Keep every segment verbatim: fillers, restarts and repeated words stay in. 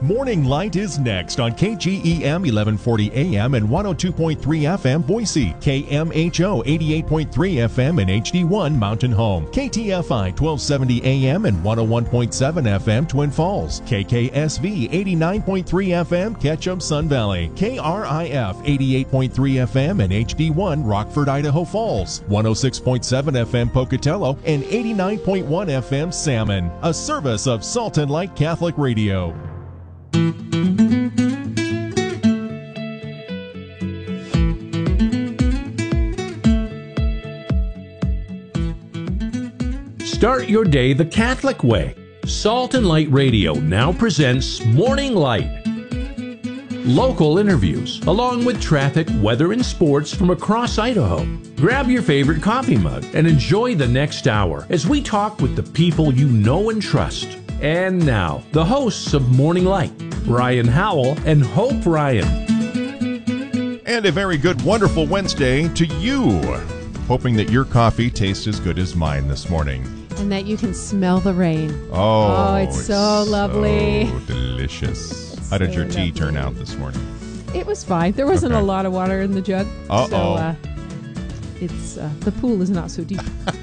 Morning Light is next on K G E M eleven forty A M and one oh two point three F M Boise, K M H O eighty-eight point three F M and H D one Mountain Home, K T F I twelve seventy A M and one oh one point seven F M Twin Falls, K K S V eighty-nine point three F M Ketchum Sun Valley, K R I F eighty-eight point three F M and H D one Rockford, Idaho Falls, one oh six point seven F M Pocatello and eighty-nine point one F M Salmon, a service of Salt and Light Catholic Radio. Start your day the Catholic way. Salt and Light Radio now presents Morning Light. Local interviews, along with traffic, weather, and sports from across Idaho. Grab your favorite coffee mug and enjoy the next hour as we talk with the people you know and trust. And now, the hosts of Morning Light, Ryan Howell and Hope Ryan. And a very good, wonderful Wednesday to you. Hoping that your coffee tastes as good as mine this morning. And that you can smell the rain. Oh, oh it's, it's so lovely. So delicious. It's How did so your tea lovely. turn out this morning? It was fine. There wasn't Okay. a lot of water in the jug. Uh-oh. So uh, it's uh, the pool is not so deep.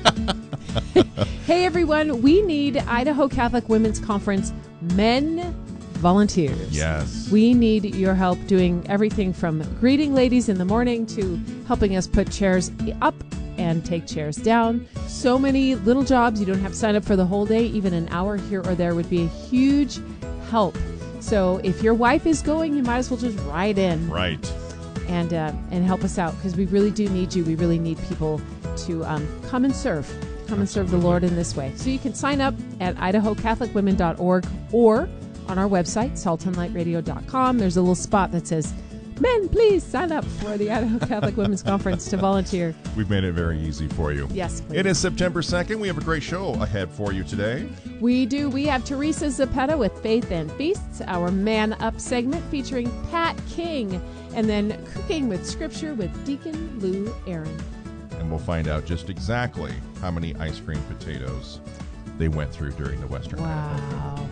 Hey, everyone. We need Idaho Catholic Women's Conference men volunteers. Yes. We need your help doing everything from greeting ladies in the morning to helping us put chairs up and take chairs down. So many little jobs. You don't have to sign up for the whole day. Even an hour here or there would be a huge help. So if your wife is going, you might as well just ride in. Right. And uh, and help us out, because we really do need you. We really need people to um, come and serve. Come and serve the Lord in this way. So you can sign up at idaho catholic women dot org or on our website, salt and light radio dot com. There's a little spot that says, men, please sign up for the Idaho Catholic Women's Conference to volunteer. We've made it very easy for you. Yes, please. It is September second. We have a great show ahead for you today. We do. We have Teresa Zapeta with Faith and Feasts, our Man Up segment featuring Pat King, and then Cooking with Scripture with Deacon Lou Aaron. And we'll find out just exactly how many ice cream potatoes they went through during the Western Hemisphere. Wow.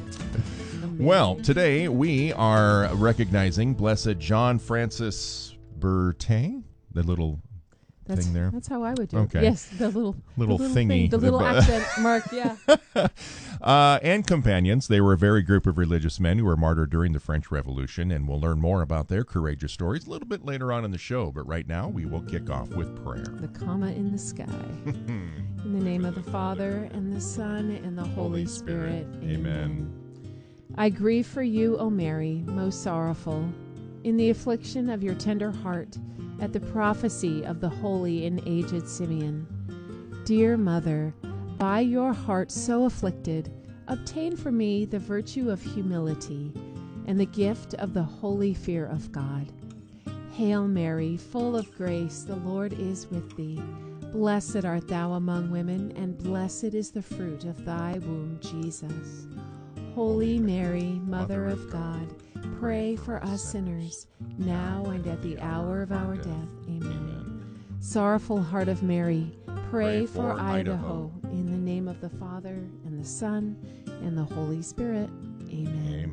Well, today we are recognizing Blessed John Francis Bertin, the little That's, thing there. That's how I would do Okay. it. Yes, the little, Little the little thingy. thing, the little The- accent mark, yeah. uh, and companions. They were a very group of religious men who were martyred during the French Revolution, and we'll learn more about their courageous stories a little bit later on in the show. But right now, we will kick off with prayer. The comma in the sky. In the name of the Father, and the Son, and the Holy, Holy Spirit. Spirit. Amen. I grieve for you, O Mary, most sorrowful, in the affliction of your tender heart, at the prophecy of the holy and aged Simeon. Dear Mother, by your heart so afflicted, obtain for me the virtue of humility and the gift of the holy fear of God. Hail Mary, full of grace, the Lord is with thee. Blessed art thou among women, and blessed is the fruit of thy womb, Jesus. Holy Mary, Mother of God, pray for us sinners, now and at the hour of our death. Amen. Sorrowful Heart of Mary, pray for Idaho. In the name of the Father, and the Son, and the Holy Spirit. Amen.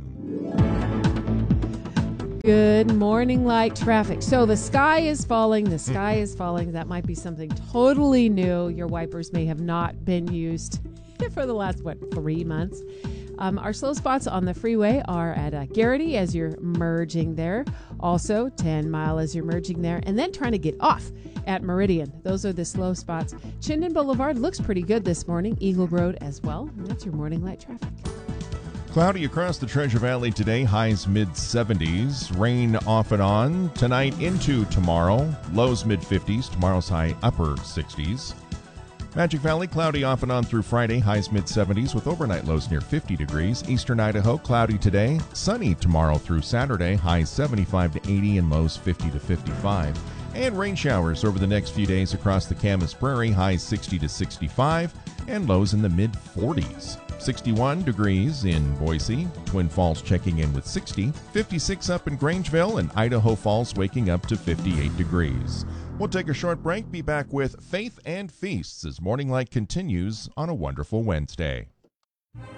Amen. Good morning, light traffic. So the sky is falling. The sky is falling. That might be something totally new. Your wipers may have not been used for the last, what, three months. Um, our slow spots on the freeway are at uh, Garrity as you're merging there. Also, ten mile as you're merging there. And then trying to get off at Meridian. Those are the slow spots. Chinden Boulevard looks pretty good this morning. Eagle Road as well. And that's your morning light traffic. Cloudy across the Treasure Valley today, highs mid seventies. Rain off and on tonight into tomorrow. Lows mid fifties. Tomorrow's high upper sixties. Magic Valley, cloudy off and on through Friday, highs mid seventies with overnight lows near fifty degrees. Eastern Idaho, cloudy today, sunny tomorrow through Saturday, highs seventy-five to eighty and lows fifty to fifty-five. And rain showers over the next few days across the Camas Prairie, highs sixty to sixty-five and lows in the mid forties. sixty-one degrees in Boise, Twin Falls checking in with sixty, fifty-six up in Grangeville, and Idaho Falls waking up to fifty-eight degrees. We'll take a short break, be back with Faith and Feasts as Morning Light continues on a wonderful Wednesday.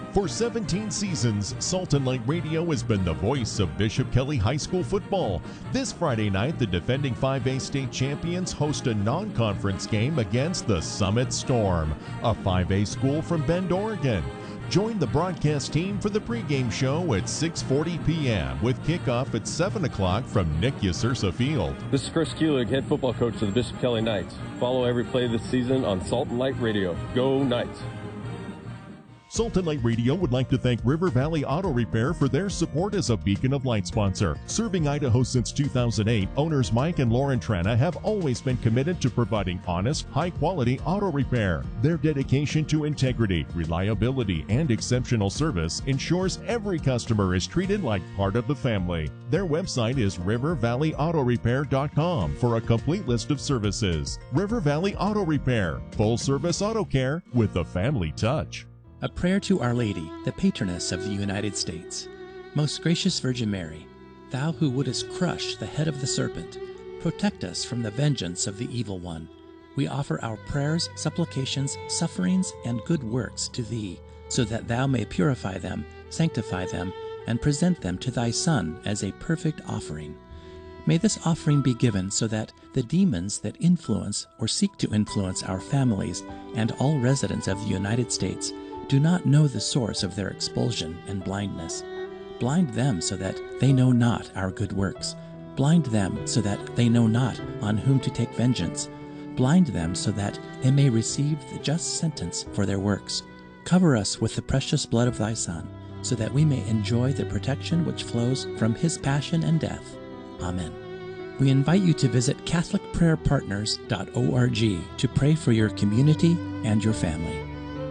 For seventeen seasons, Salt and Light Radio has been the voice of Bishop Kelly High School football. This Friday night, the defending five A state champions host a non-conference game against the Summit Storm, a five A school from Bend, Oregon. Join the broadcast team for the pregame show at six forty p.m. with kickoff at seven o'clock from Nick Yasursa Field. This is Chris Kuelig, head football coach of the Bishop Kelly Knights. Follow every play this season on Salt and Light Radio. Go Knights! Salt and Light Radio would like to thank River Valley Auto Repair for their support as a beacon of light sponsor. Serving Idaho since two thousand eight, owners Mike and Lauren Trana have always been committed to providing honest, high-quality auto repair. Their dedication to integrity, reliability, and exceptional service ensures every customer is treated like part of the family. Their website is river valley auto repair dot com for a complete list of services. River Valley Auto Repair, full-service auto care with a family touch. A prayer to Our Lady, the patroness of the United States. Most gracious Virgin Mary, thou who wouldest crush the head of the serpent, protect us from the vengeance of the evil one. We offer our prayers, supplications, sufferings, and good works to thee, so that thou may purify them, sanctify them, and present them to thy Son as a perfect offering. May this offering be given so that the demons that influence or seek to influence our families and all residents of the United States do not know the source of their expulsion and blindness. Blind them so that they know not our good works. Blind them so that they know not on whom to take vengeance. Blind them so that they may receive the just sentence for their works. Cover us with the precious blood of thy Son, so that we may enjoy the protection which flows from his passion and death. Amen. We invite you to visit catholic prayer partners dot org to pray for your community and your family.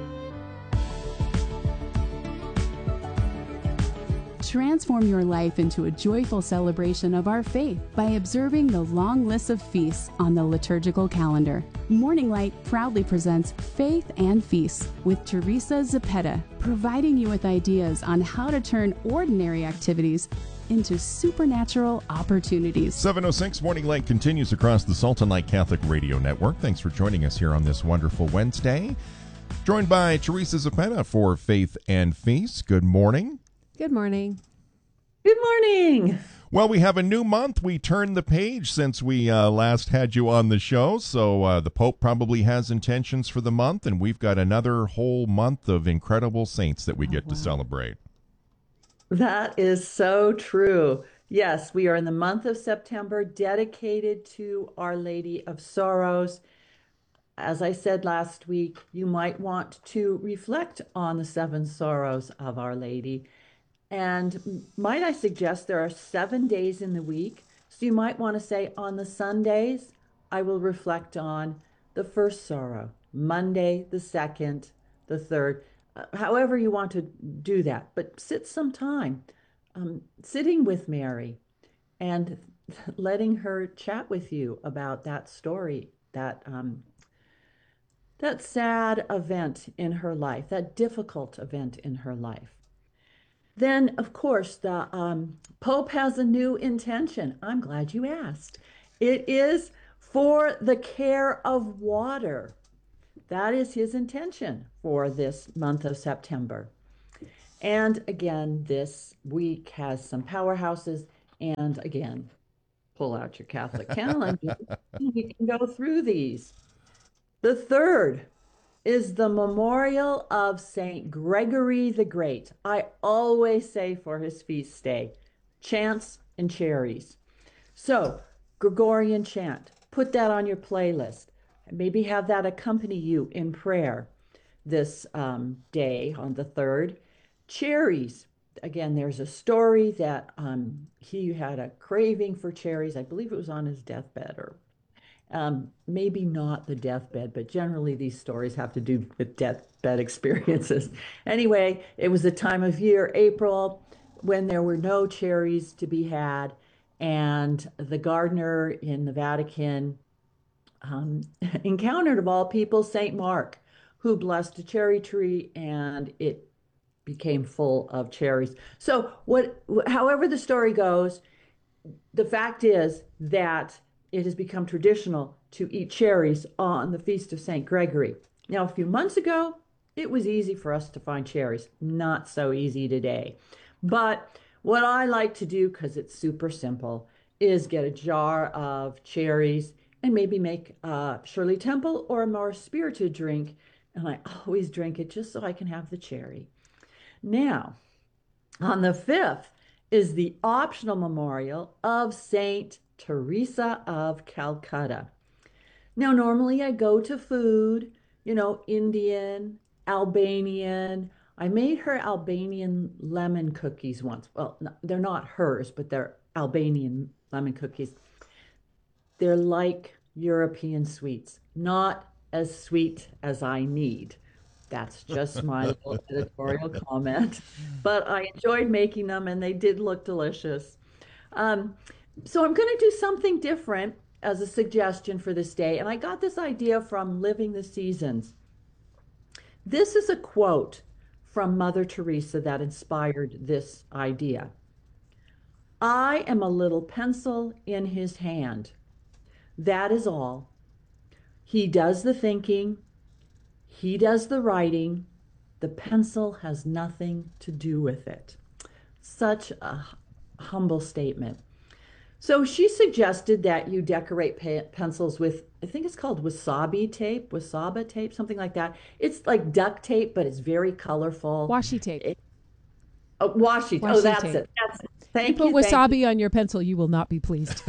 Transform your life into a joyful celebration of our faith by observing the long list of feasts on the liturgical calendar. Morning Light proudly presents Faith and Feasts with Teresa Zepeda, providing you with ideas on how to turn ordinary activities into supernatural opportunities. seven oh six Morning Light continues across the Salt and Light Catholic Radio Network. Thanks for joining us here on this wonderful Wednesday. Joined by Teresa Zepeda for Faith and Feasts. Good morning. Good morning. Good morning. Well, we have a new month. We turned the page since we uh, last had you on the show. So uh, the Pope probably has intentions for the month, and we've got another whole month of incredible saints that we get oh, wow. to celebrate. That is so true. Yes, we are in the month of September dedicated to Our Lady of Sorrows. As I said last week, you might want to reflect on the seven sorrows of Our Lady. And might I suggest there are seven days in the week. So you might want to say on the Sundays, I will reflect on the first sorrow, Monday, the second, the third, uh, however you want to do that. But sit some time um, sitting with Mary and letting her chat with you about that story, that um, that sad event in her life, that difficult event in her life. Then, of course, the um, Pope has a new intention. I'm glad you asked. It is for the care of water. That is his intention for this month of September. And again, this week has some powerhouses. And again, pull out your Catholic calendar. We can go through these. The third is the memorial of Saint Gregory the Great. I always say for his feast day, chants and cherries. So, Gregorian chant, put that on your playlist. Maybe have that accompany you in prayer this um, day on the third. Cherries. Again, there's a story that um, he had a craving for cherries. I believe it was on his deathbed, or Um, maybe not the deathbed, but generally these stories have to do with deathbed experiences. Anyway, it was a time of year, April, when there were no cherries to be had, and the gardener in the Vatican um, encountered, of all people, Saint Mark, who blessed a cherry tree, and it became full of cherries. So, what, however the story goes, the fact is that it has become traditional to eat cherries on the feast of Saint Gregory. Now, a few months ago, It was easy for us to find cherries. Not so easy today. But what I like to do, because it's super simple, is get a jar of cherries and maybe make a Shirley Temple or a more spirited drink. And I always drink it just so I can have the cherry. Now, on the fifth is the optional memorial of Saint Teresa of Calcutta. Now, normally I go to food, you know, Indian, Albanian. I made her Albanian lemon cookies once. Well, they're not hers, but they're Albanian lemon cookies. They're like European sweets, not as sweet as I need. That's just my little editorial comment. But I enjoyed making them and they did look delicious. Um, so I'm going to do something different as a suggestion for this day. And I got this idea from Living the Seasons. This is a quote from Mother Teresa that inspired this idea. I am a little pencil in his hand. That is all. He does the thinking. He does the writing. The pencil has nothing to do with it. Such a humble statement. So she suggested that you decorate pe- pencils with, I think it's called wasabi tape, wasaba tape, something like that. It's like duct tape, but it's very colorful. Washi tape. It, oh, washi. Washi oh, that's tape. it. That's it. Thank you. you. Put thank wasabi you. on your pencil, you will not be pleased.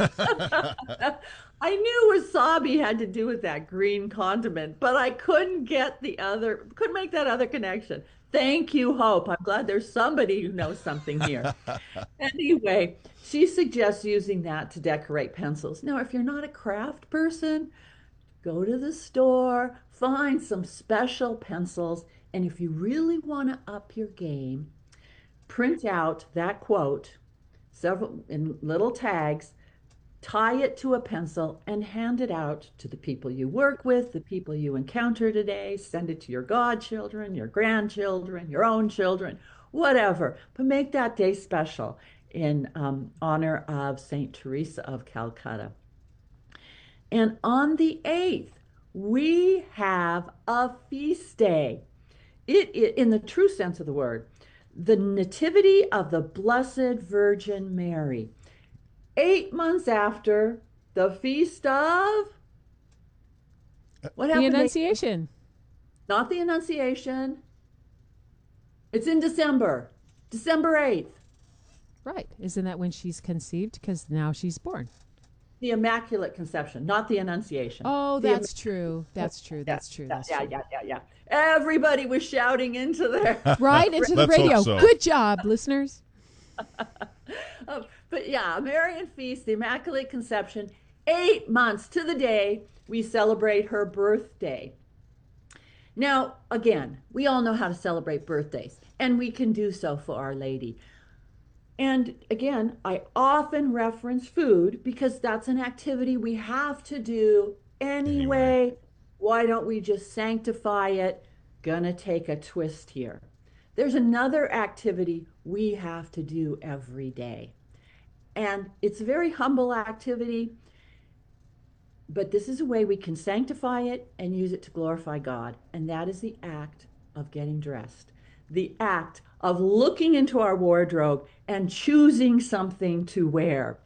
I knew wasabi had to do with that green condiment, but I couldn't get the other, couldn't make that other connection. Thank you, Hope. I'm glad there's somebody who knows something here. Anyway, she suggests using that to decorate pencils. Now, if you're not a craft person, go to the store, find some special pencils, and if you really want to up your game, print out that quote, several in little tags, tie it to a pencil and hand it out to the people you work with, the people you encounter today. Send it to your godchildren, your grandchildren, your own children, whatever. But make that day special in um, honor of Saint Teresa of Calcutta. And on the eighth, we have a feast day. It, it in the true sense of the word, the Nativity of the Blessed Virgin Mary. Eight months after the feast of what happened? The Annunciation. Not the Annunciation. It's in December, December eighth. Right. Isn't that when she's conceived? Because now she's born. The Immaculate Conception, not the Annunciation. Oh, The that's Im- true. That's true. That's true. Yeah, That's yeah, true. yeah, yeah, yeah. Everybody was shouting into there. Right into the Let's hope radio. so. Good job, listeners. Um, but yeah, Marian Feast, the Immaculate Conception, eight months to the day we celebrate her birthday. Now, again, we all know how to celebrate birthdays, and we can do so for Our Lady. And again, I often reference food because that's an activity we have to do anyway. Anyway. Why don't we just sanctify it? Gonna take a twist here. There's another activity we have to do every day. And it's a very humble activity, but this is a way we can sanctify it and use it to glorify God. And that is the act of getting dressed, the act of looking into our wardrobe and choosing something to wear.